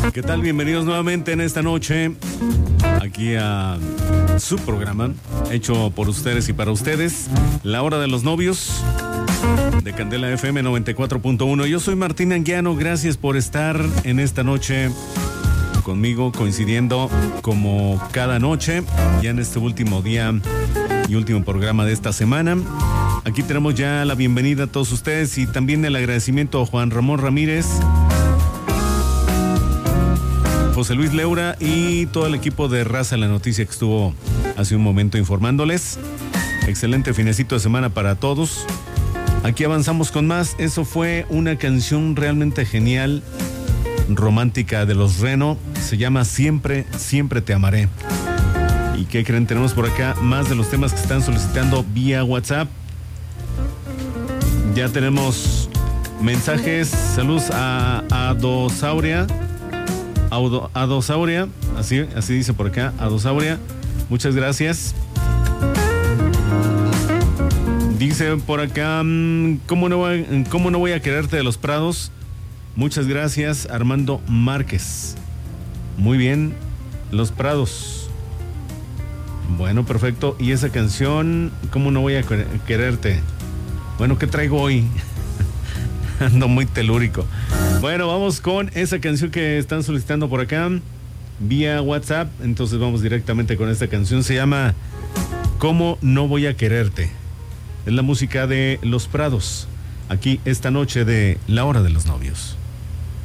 ¿Qué tal? Bienvenidos nuevamente en esta noche aquí a su programa hecho por ustedes y para ustedes, La Hora de los Novios de Candela FM 94.1. Yo soy Martín Anguiano, gracias por estar en esta noche conmigo, coincidiendo como cada noche, ya en este último día y último programa de esta semana. Aquí tenemos ya la bienvenida a todos ustedes y también el agradecimiento a Juan Ramón Ramírez, José Luis Leura y todo el equipo de Raza La Noticia que estuvo hace un momento informándoles. Excelente finecito de semana para todos. Aquí avanzamos con más. Eso fue una canción realmente genial, romántica de Los Reno. Se llama Siempre, Siempre Te Amaré. ¿Y qué creen? Tenemos por acá más de los temas que están solicitando vía WhatsApp. Ya tenemos mensajes. Saludos a Adosauria. Adosauria, así dice por acá, Adosauria. Muchas gracias. Dice por acá, ¿cómo no voy a quererte de Los Prados? Muchas gracias, Armando Márquez. Muy bien, Los Prados. Bueno, perfecto. Y esa canción, ¿cómo no voy a quererte? Bueno, ¿qué traigo hoy? Ando muy telúrico. Bueno, vamos con esa canción que están solicitando por acá vía WhatsApp. Entonces vamos directamente con esta canción. Se llama ¿Cómo no voy a quererte? Es la música de Los Prados. Aquí esta noche de La Hora de los Novios.